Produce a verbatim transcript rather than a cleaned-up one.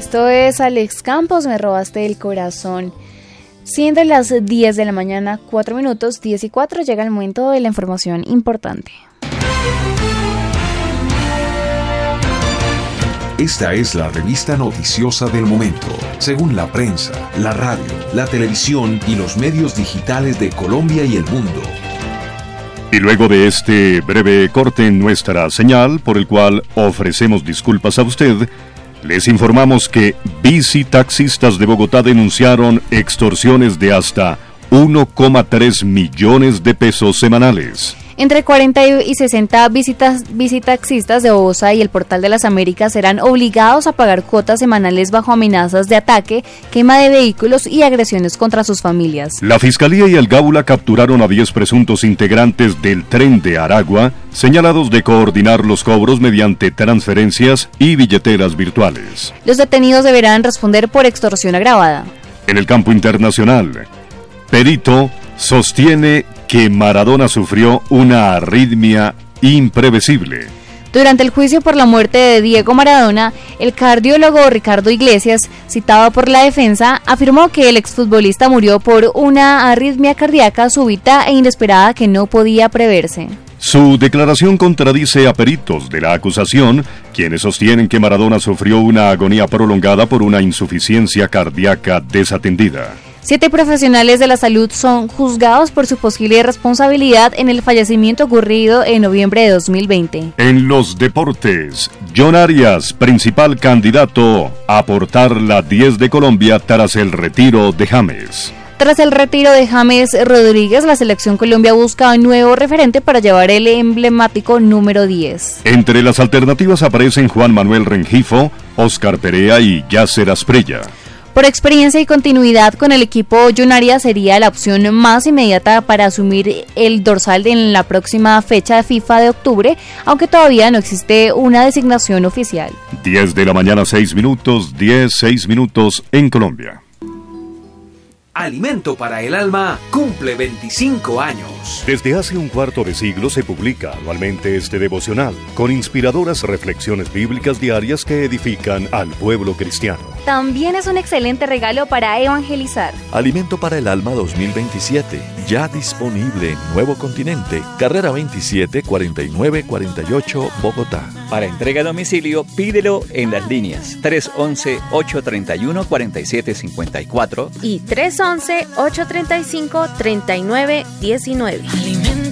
Esto es Alex Campos, Me robaste el corazón. Siendo las diez de la mañana, cuatro minutos, diez y cuatro, llega el momento de la información importante. Esta es la revista noticiosa del momento, según la prensa, la radio, la televisión y los medios digitales de Colombia y el mundo. Y luego de este breve corte en nuestra señal, por el cual ofrecemos disculpas a usted, les informamos que bicitaxistas de Bogotá denunciaron extorsiones de hasta uno coma tres millones de pesos semanales. Entre cuarenta y sesenta visitas, visitaxistas de Bogotá y el Portal de las Américas serán obligados a pagar cuotas semanales bajo amenazas de ataque, quema de vehículos y agresiones contra sus familias. La Fiscalía y el Gábula capturaron a diez presuntos integrantes del Tren de Aragua, señalados de coordinar los cobros mediante transferencias y billeteras virtuales. Los detenidos deberán responder por extorsión agravada. En el campo internacional, perito sostiene que Maradona sufrió una arritmia imprevisible. Durante el juicio por la muerte de Diego Maradona, el cardiólogo Ricardo Iglesias, citado por la defensa, afirmó que el exfutbolista murió por una arritmia cardíaca súbita e inesperada que no podía preverse. Su declaración contradice a peritos de la acusación, quienes sostienen que Maradona sufrió una agonía prolongada por una insuficiencia cardíaca desatendida. Siete profesionales de la salud son juzgados por su posible responsabilidad en el fallecimiento ocurrido en noviembre de dos mil veinte. En los deportes, John Arias, principal candidato a portar la diez de Colombia tras el retiro de James. Tras el retiro de James Rodríguez, la selección Colombia busca un nuevo referente para llevar el emblemático número diez. Entre las alternativas aparecen Juan Manuel Rengifo, Oscar Perea y Yasser Asprilla. Por experiencia y continuidad con el equipo, John Arias sería la opción más inmediata para asumir el dorsal en la próxima fecha de FIFA de octubre, aunque todavía no existe una designación oficial. diez de la mañana, seis minutos, diez, seis minutos en Colombia. Alimento para el Alma cumple veinticinco años. Desde hace un cuarto de siglo se publica anualmente este devocional, con inspiradoras reflexiones bíblicas diarias que edifican al pueblo cristiano. También es un excelente regalo para evangelizar. Alimento para el Alma dos mil veintisiete, ya disponible en Nuevo Continente, carrera veintisiete, cuarenta y nueve cuarenta y ocho, Bogotá. Para entrega a domicilio, pídelo en las líneas tres once, ocho treinta y uno, cuarenta y siete cincuenta y cuatro y tres once, ocho treinta y cinco, treinta y nueve diecinueve.